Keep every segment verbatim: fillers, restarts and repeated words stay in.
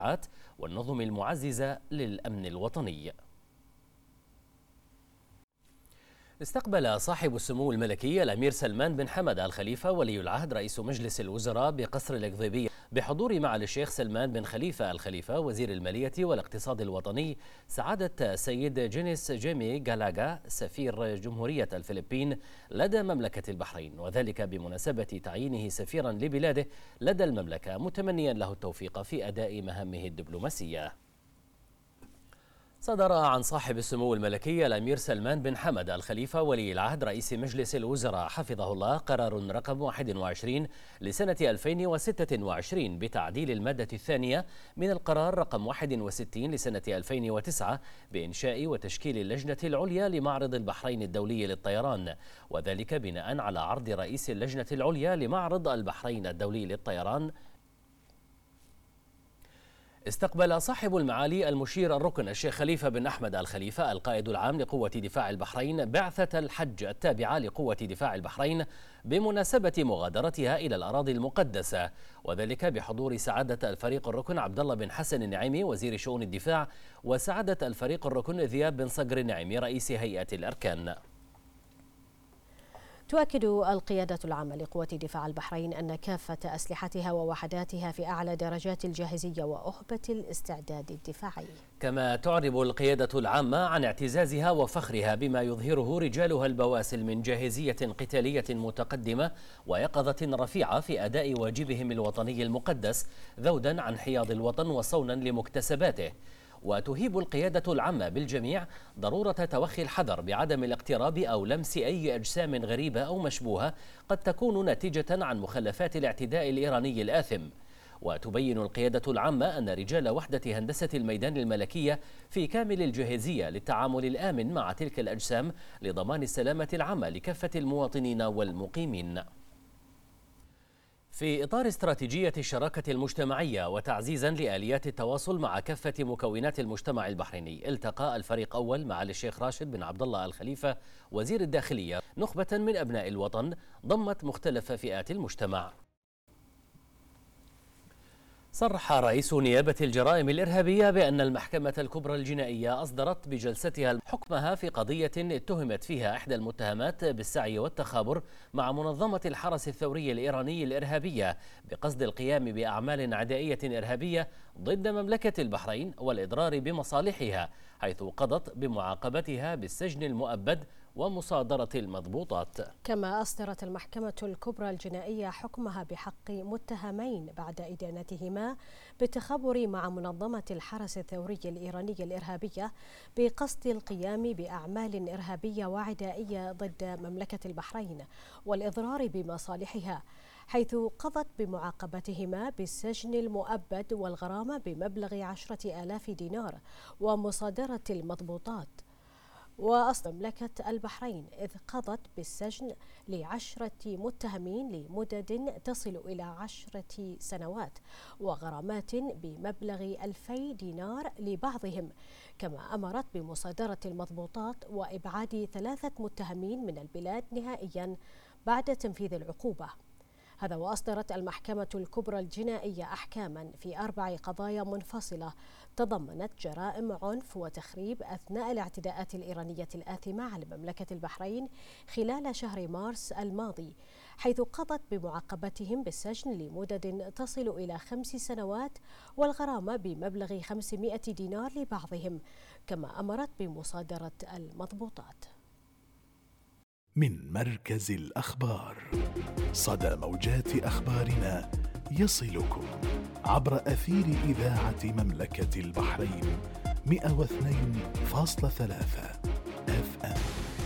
والنظم المعززة للأمن الوطني. استقبل صاحب السمو الملكي الأمير سلمان بن حمد آل خليفة ولي العهد رئيس مجلس الوزراء بقصر الإقضيبية بحضور معالي الشيخ سلمان بن خليفة آل خليفة وزير المالية والاقتصاد الوطني سعادة سيد جينيس جيمي غالاغا سفير جمهورية الفلبين لدى مملكة البحرين، وذلك بمناسبة تعيينه سفيرا لبلاده لدى المملكة، متمنيا له التوفيق في أداء مهامه الدبلوماسية. صدر عن صاحب السمو الملكي الأمير سلمان بن حمد آل خليفة ولي العهد رئيس مجلس الوزراء حفظه الله قرار رقم واحد وعشرين لسنة ألفين وستة وعشرين بتعديل المادة الثانية من القرار رقم واحد وستين لسنة ألفين وتسعة بإنشاء وتشكيل اللجنة العليا لمعرض البحرين الدولي للطيران، وذلك بناء على عرض رئيس اللجنة العليا لمعرض البحرين الدولي للطيران. استقبل صاحب المعالي المشير الركن الشيخ خليفة بن أحمد آل خليفة القائد العام لقوة دفاع البحرين بعثة الحج التابعة لقوة دفاع البحرين بمناسبة مغادرتها إلى الأراضي المقدسة، وذلك بحضور سعادة الفريق الركن عبد الله بن حسن النعيمي وزير شؤون الدفاع وسعادة الفريق الركن ذياب بن صقر النعيمي رئيس هيئة الأركان. تؤكد القيادة العامة لقوة دفاع البحرين أن كافة أسلحتها ووحداتها في أعلى درجات الجاهزية وأهبة الاستعداد الدفاعي. كما تعرب القيادة العامة عن اعتزازها وفخرها بما يظهره رجالها البواسل من جاهزية قتالية متقدمة ويقظة رفيعة في أداء واجبهم الوطني المقدس، ذودا عن حياض الوطن وصونا لمكتسباته. وتهيب القيادة العامة بالجميع ضرورة توخي الحذر بعدم الاقتراب أو لمس أي أجسام غريبة أو مشبوهة قد تكون ناتجة عن مخلفات الاعتداء الإيراني الآثم. وتبين القيادة العامة أن رجال وحدة هندسة الميدان الملكية في كامل الجاهزية للتعامل الآمن مع تلك الأجسام لضمان السلامة العامة لكافة المواطنين والمقيمين. في إطار استراتيجية الشراكة المجتمعية وتعزيزا لآليات التواصل مع كافة مكونات المجتمع البحريني، التقى الفريق أول معالي الشيخ راشد بن عبد الله آل خليفة وزير الداخلية نخبة من أبناء الوطن ضمت مختلف فئات المجتمع. صرح رئيس نيابة الجرائم الإرهابية بأن المحكمة الكبرى الجنائية أصدرت بجلستها حكمها في قضية اتهمت فيها إحدى المتهمات بالسعي والتخابر مع منظمة الحرس الثوري الإيراني الإرهابية بقصد القيام بأعمال عدائية إرهابية ضد مملكة البحرين والإضرار بمصالحها، حيث قضت بمعاقبتها بالسجن المؤبد ومصادرة المضبوطات. كما أصدرت المحكمة الكبرى الجنائية حكمها بحق متهمين بعد إدانتهما بالتخابر مع منظمة الحرس الثوري الإيراني الإرهابية بقصد القيام بأعمال إرهابية وعدائية ضد مملكة البحرين والإضرار بمصالحها، حيث قضت بمعاقبتهما بالسجن المؤبد والغرامة بمبلغ عشرة آلاف دينار ومصادرة المضبوطات. وأصل مملكة البحرين إذ قضت بالسجن لعشرة متهمين لمدد تصل إلى عشرة سنوات وغرامات بمبلغ ألفي دينار لبعضهم، كما أمرت بمصادرة المضبوطات وإبعاد ثلاثة متهمين من البلاد نهائيا بعد تنفيذ العقوبة. هذا وأصدرت المحكمة الكبرى الجنائية أحكاما في أربع قضايا منفصلة تضمنت جرائم عنف وتخريب أثناء الاعتداءات الإيرانية الآثمة على مملكة البحرين خلال شهر مارس الماضي، حيث قضت بمعاقبتهم بالسجن لمدد تصل إلى خمس سنوات والغرامة بمبلغ خمسمائة دينار لبعضهم، كما أمرت بمصادرة المضبوطات. من مركز الأخبار، صدى موجات أخبارنا يصلكم عبر أثير إذاعة مملكة البحرين مئة واثنين فاصلة ثلاثة اف ام.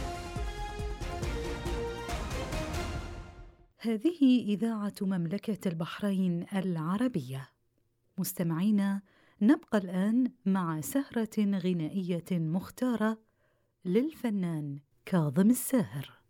هذه إذاعة مملكة البحرين العربية. مستمعينا، نبقى الآن مع سهرة غنائية مختارة للفنان كاظم الساهر.